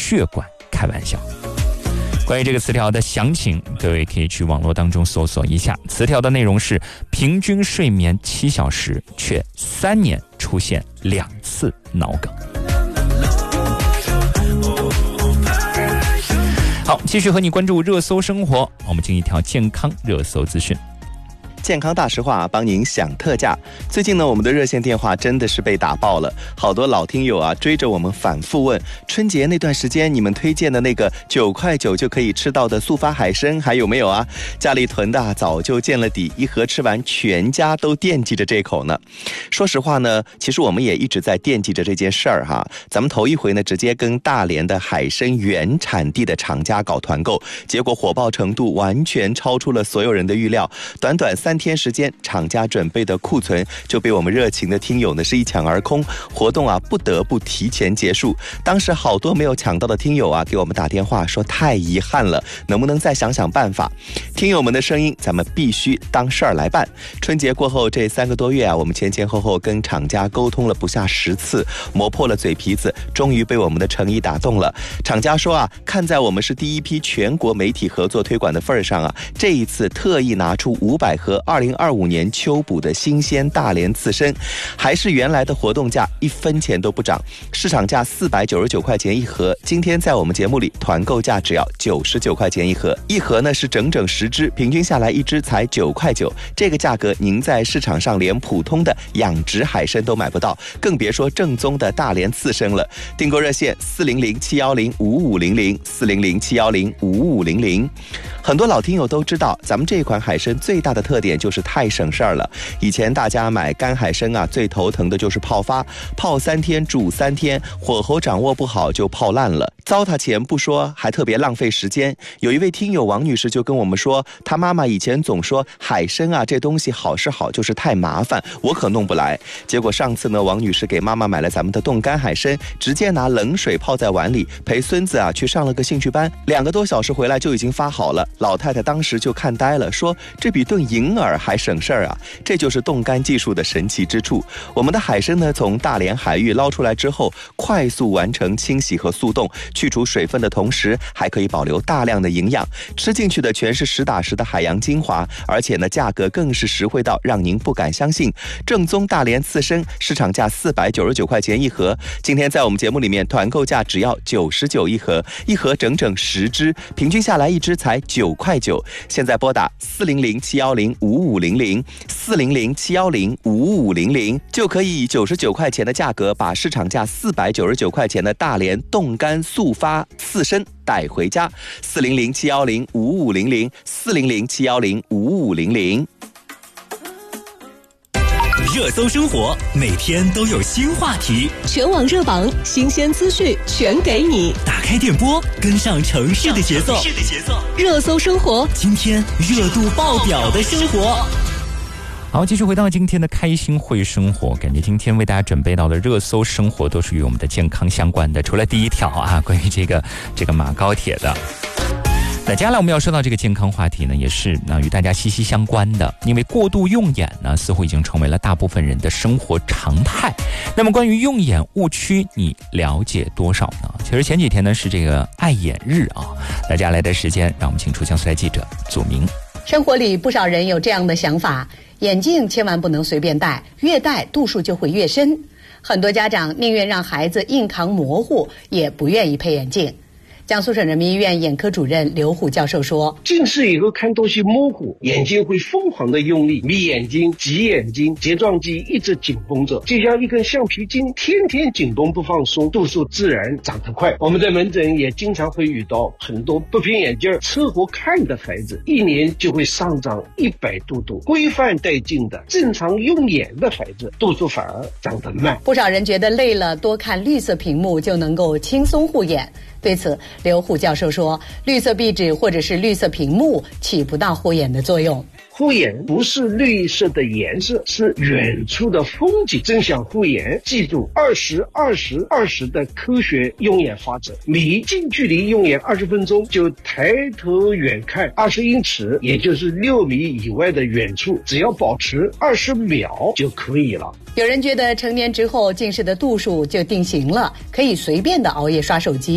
血管开玩笑。关于这个词条的详情，各位可以去网络当中搜索一下。词条的内容是平均睡眠7小时，却3年出现2次脑梗。好，继续和你关注热搜生活，我们进一条健康热搜资讯。 健康大实话帮您享特价。最近呢，我们的热线电话真的是被打爆了，好多老听友啊追着我们反复问，春节那段时间你们推荐的那个9块9就可以吃到的速发海参还有没有啊？家里囤的早就见了底，一盒吃完全家都惦记着这口呢。说实话呢，其实我们也一直在惦记着这件事儿哈。咱们头一回呢直接跟大连的海参原产地的厂家搞团购，结果火爆程度完全超出了所有人的预料，短短3天时间，厂家准备的库存就被我们热情的听友呢是一抢而空，活动啊不得不提前结束。当时好多没有抢到的听友啊给我们打电话说太遗憾了，能不能再想想办法？听友们的声音咱们必须当事儿来办。春节过后这3个多月啊，我们前后跟厂家沟通了不下10次，磨破了嘴皮子，终于被我们的诚意打动了。厂家说啊，看在我们是第一批全国媒体合作推广的份上啊，这一次特意拿出500盒2025年秋捕的新鲜大连刺身，还是原来的活动价，1分钱都不涨，市场价499块钱一盒，今天在我们节目里团购价只要99块钱一盒，一盒呢是整整10只，平均下来一只才9块9，这个价格您在市场上连普通的养殖海参都买不到，更别说正宗的大连刺身了。订购热线400-710-5500，400-710-5500。很多老听友都知道，咱们这款海参最大的特点就是太省事儿了。以前大家买干海参啊，最头疼的就是泡发，泡3天煮3天，火候掌握不好就泡烂了，糟蹋钱不说，还特别浪费时间。有一位听友王女士就跟我们说，她妈妈以前总说海参啊这东西好是好，就是太麻烦，我可弄不来。结果上次呢，王女士给妈妈买了咱们的冻干海参，直接拿冷水泡在碗里，陪孙子啊去上了个兴趣班，2个多小时回来就已经发好了。老太太当时就看呆了，说这比炖银耳还省事儿啊！这就是冻干技术的神奇之处。我们的海参呢，从大连海域捞出来之后，快速完成清洗和速冻，去除水分的同时，还可以保留大量的营养，吃进去的全是实打实的海洋精华，而且呢，价格更是实惠到让您不敢相信。正宗大连刺参，市场价499块钱一盒，今天在我们节目里面团购价只要99一盒，一盒整整10只，平均下来一只才9块9。现在拨打400-710-5500，400-710-5500，就可以以99块钱的价格把市场价499块钱的大连冻干速发刺参带回家。400-710-5500，400-710-5500。 热搜生活，每天都有新话题， 全网热榜，新鲜资讯全给你。 打开电波，跟上城市的节奏。 热搜生活， 今天热度爆表的生活。 好，继续回到今天的开心会生活，感觉今天为大家准备到的热搜生活都是与我们的健康相关的，除了第一条啊，关于这个马高铁的。那接下来我们要说到这个健康话题呢，也是与大家息息相关的，因为过度用眼呢，似乎已经成为了大部分人的生活常态。那么关于用眼误区，你了解多少呢？其实前几天呢是这个爱眼日啊，那接下来的时间，让我们请出江苏台记者祖明。 生活里不少人有这样的想法，眼镜千万不能随便戴，越戴度数就会越深。很多家长宁愿让孩子硬扛模糊，也不愿意配眼镜。江苏省人民医院眼科主任刘虎教授说， 近视以后看东西模糊，眼睛会疯狂的用力，眯眼睛、挤眼睛，睫状肌一直紧绷着，就像一根橡皮筋，天天紧绷不放松，度数自然长得快。我们在门诊也经常会遇到很多不配眼镜凑合看的孩子，1年就会上涨100度度。规范戴镜的正常用眼的孩子，度数反而长得慢。 不少人觉得累了，多看绿色屏幕就能够轻松护眼。对此，刘虎教授说，绿色壁纸或者是绿色屏幕起不到护眼的作用。 护眼不是绿色的颜色，是远处的风景。真想护眼，记住20-20-20的科学用眼法则。每近距离用眼20分钟，就抬头远看20英尺，也就是6米以外的远处，只要保持20秒就可以了。 有人觉得成年之后近视的度数就定型了，可以随便的熬夜刷手机。